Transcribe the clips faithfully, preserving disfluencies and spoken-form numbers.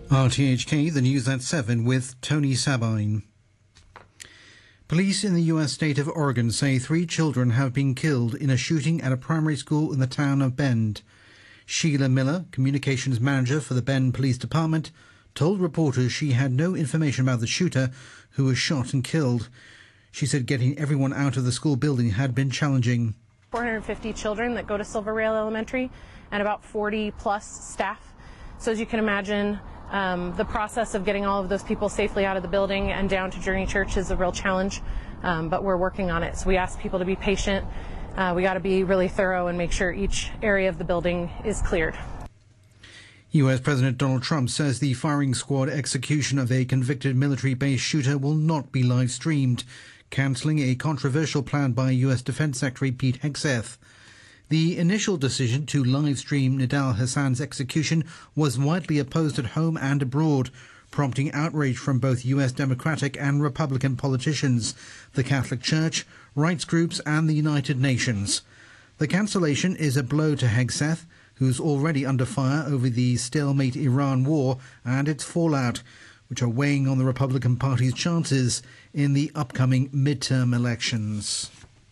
R T H K, the news at seven with Tony Sabine. Police in the U S state of Oregon say three children have been killed in a shooting at a primary school in the town of Bend. Sheila Miller, communications manager for the Bend Police Department, told reporters she had no information about the shooter who was shot and killed. She said getting everyone out of the school building had been challenging. four hundred fifty children that go to Silver Rail Elementary and about forty plus staff. So as you can imagine, um, the process of getting all of those people safely out of the building and down to Journey Church is a real challenge, um, but we're working on it. So we ask people to be patient. Uh, we got to be really thorough and make sure each area of the building is cleared. U S President Donald Trump says the firing squad execution of a convicted military-based shooter will not be live-streamed, cancelling a controversial plan by U S Defense Secretary Pete Hegseth. The initial decision to live-stream Nidal Hassan's execution was widely opposed at home and abroad, prompting outrage from both U S Democratic and Republican politicians, the Catholic Church, rights groups and the United Nations. The cancellation is a blow to Hegseth, who's already under fire over the stalemate Iran war and its fallout, which are weighing on the Republican Party's chances in the upcoming midterm elections.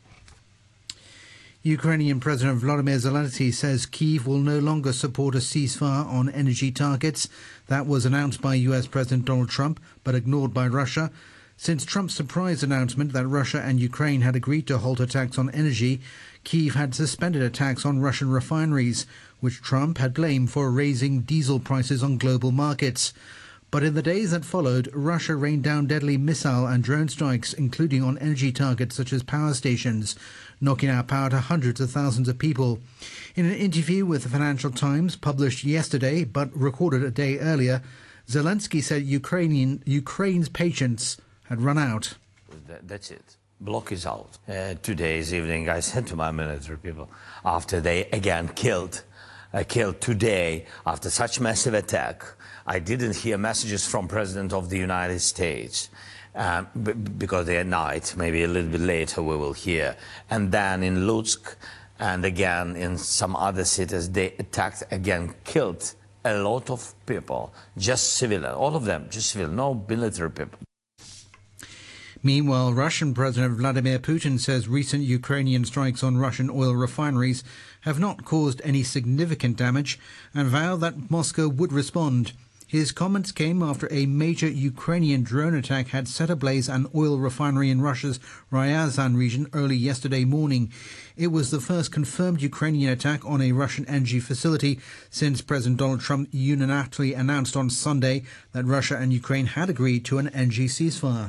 Ukrainian President Volodymyr Zelensky says Kyiv will no longer support a ceasefire on energy targets. That was announced by U S President Donald Trump, but ignored by Russia. Since Trump's surprise announcement that Russia and Ukraine had agreed to halt attacks on energy, Kyiv had suspended attacks on Russian refineries, which Trump had blamed for raising diesel prices on global markets. But in the days that followed, Russia rained down deadly missile and drone strikes, including on energy targets such as power stations, knocking out power to hundreds of thousands of people. In an interview with the Financial Times, published yesterday but recorded a day earlier, Zelensky said Ukrainian, Ukraine's patience had run out. That's it. Block is out. Uh, today's evening, I said to my military people, after they again killed, uh, killed today, after such massive attack, I didn't hear messages from President of the United States. Um, b because they're at night, maybe a little bit later we will hear. And then in Lutsk and again in some other cities, they attacked again, killed a lot of people, just civilian, all of them, just civilian, no military people. Meanwhile, Russian President Vladimir Putin says recent Ukrainian strikes on Russian oil refineries have not caused any significant damage and vowed that Moscow would respond. His comments came after a major Ukrainian drone attack had set ablaze an oil refinery in Russia's Ryazan region early yesterday morning. It was the first confirmed Ukrainian attack on a Russian energy facility since President Donald Trump unilaterally announced on Sunday that Russia and Ukraine had agreed to an energy ceasefire.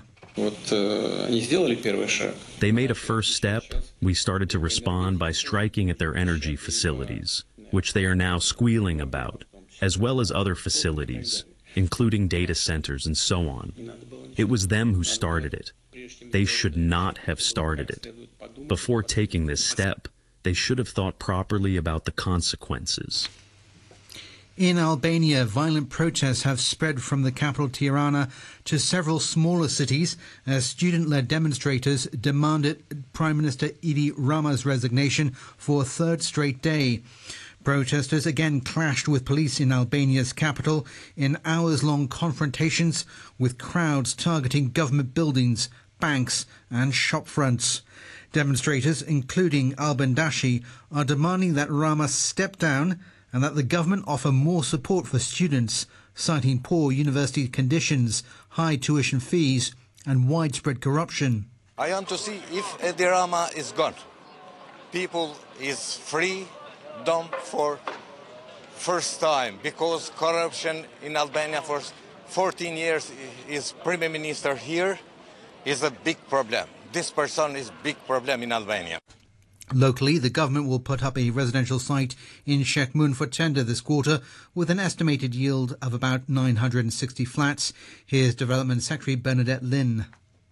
They made a first step. We started to respond by striking at their energy facilities, which they are now squealing about, as well as other facilities, including data centers and so on. It was them who started it. They should not have started it. Before taking this step, they should have thought properly about the consequences. In Albania, violent protests have spread from the capital Tirana to several smaller cities as student-led demonstrators demanded Prime Minister Edi Rama's resignation for a third straight day. Protesters again clashed with police in Albania's capital in hours-long confrontations with crowds targeting government buildings, banks and shop fronts. Demonstrators, including Alban Dashi, are demanding that Rama step down and that the government offer more support for students, citing poor university conditions, high tuition fees and widespread corruption. I want to see if Edi Rama is gone. People is free, dumb for first time, because corruption in Albania for fourteen years is Prime Minister here is a big problem. This person is big problem in Albania. Locally, the government will put up a residential site in Sheikh-Mun for tender this quarter with an estimated yield of about nine hundred sixty flats. Here's Development Secretary Bernadette Lin.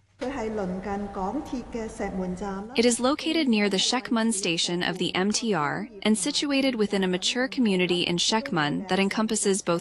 It is located near the Sheikh-Mun station of the M T R and situated within a mature community in Sheikh-Mun that encompasses both